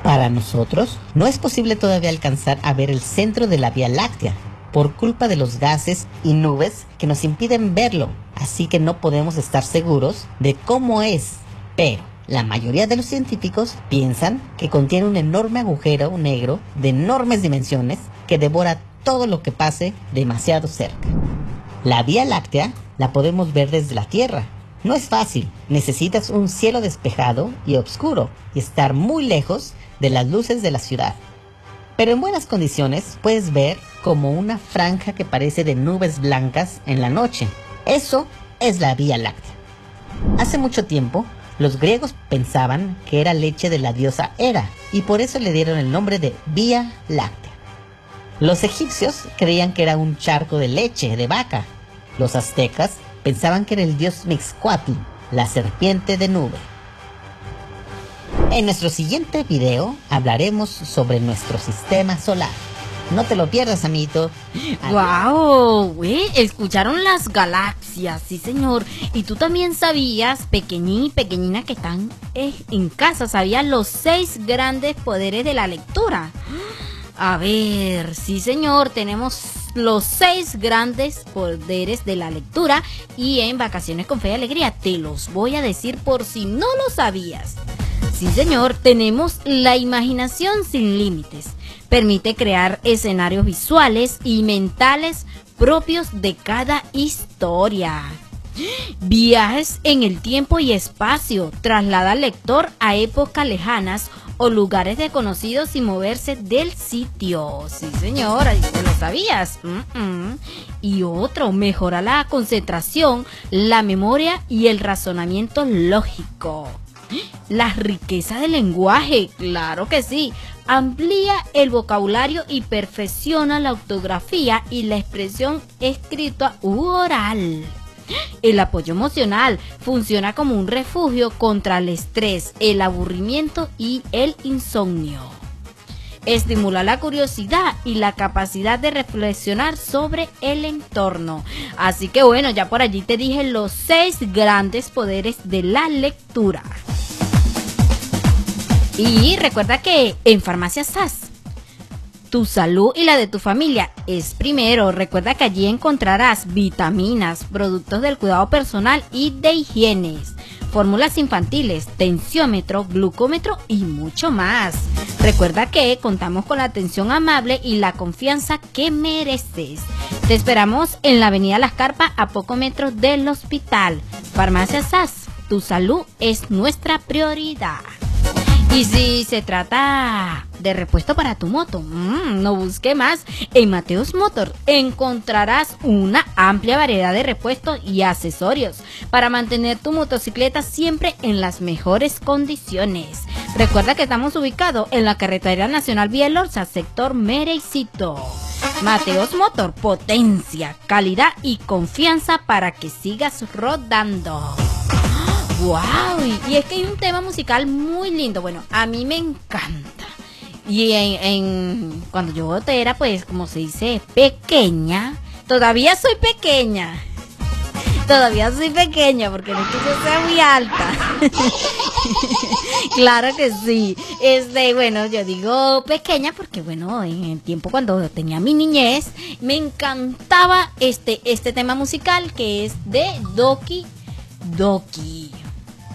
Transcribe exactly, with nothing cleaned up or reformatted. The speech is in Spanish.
Para nosotros, no es posible todavía alcanzar a ver el centro de la Vía Láctea, por culpa de los gases y nubes que nos impiden verlo, así que no podemos estar seguros de cómo es. Pero la mayoría de los científicos piensan que contiene un enorme agujero negro de enormes dimensiones que devora todo lo que pase demasiado cerca. La Vía Láctea la podemos ver desde la Tierra. No es fácil, necesitas un cielo despejado y oscuro y estar muy lejos de las luces de la ciudad. Pero en buenas condiciones puedes ver como una franja que parece de nubes blancas en la noche. Eso es la Vía Láctea. Hace mucho tiempo, los griegos pensaban que era leche de la diosa Hera y por eso le dieron el nombre de Vía Láctea. Los egipcios creían que era un charco de leche de vaca. Los aztecas pensaban que era el dios Mixcoatl, la serpiente de nube. En nuestro siguiente video hablaremos sobre nuestro sistema solar. No te lo pierdas, amiguito. ¡Wow! Güey, escucharon las galaxias, sí señor. Y tú también sabías, pequeñín y pequeñina que están eh, en casa, ¿sabías los seis grandes poderes de la lectura? A ver, sí señor, tenemos los seis grandes poderes de la lectura. Y en Vacaciones con Fe y Alegría te los voy a decir por si no lo sabías. Sí señor, tenemos la imaginación sin límites. Permite crear escenarios visuales y mentales propios de cada historia. Viajes en el tiempo y espacio. Traslada al lector a épocas lejanas o lugares desconocidos sin moverse del sitio. Sí, señora, ¿te lo sabías? Mm-mm. Y otro, mejora la concentración, la memoria y el razonamiento lógico. La riqueza del lenguaje, claro que sí. Amplía el vocabulario y perfecciona la ortografía y la expresión escrita u oral. El apoyo emocional funciona como un refugio contra el estrés, el aburrimiento y el insomnio. Estimula la curiosidad y la capacidad de reflexionar sobre el entorno. Así que bueno, ya por allí te dije los seis grandes poderes de la lectura. Y recuerda que en Farmacia S A S, tu salud y la de tu familia es primero. Recuerda que allí encontrarás vitaminas, productos del cuidado personal y de higiene, fórmulas infantiles, tensiómetro, glucómetro y mucho más. Recuerda que contamos con la atención amable y la confianza que mereces. Te esperamos en la avenida Las Carpas, a pocos metros del hospital. Farmacia S A S, tu salud es nuestra prioridad. Y si se trata de repuesto para tu moto, mmm, no busque más. En Mateos Motor encontrarás una amplia variedad de repuestos y accesorios para mantener tu motocicleta siempre en las mejores condiciones. Recuerda que estamos ubicados en la carretera nacional Vía Elorza, sector Merecito. Mateos Motor, potencia, calidad y confianza para que sigas rodando. ¡Wow! Y es que hay un tema musical muy lindo. Bueno, a mí me encanta. Y en, en cuando yo era, pues, como se dice, pequeña. Todavía soy pequeña. Todavía soy pequeña porque no es que yo sea muy alta. Claro que sí. Este, bueno, yo digo pequeña porque, bueno, en el tiempo cuando tenía mi niñez, me encantaba este, este tema musical que es de Doki Doki.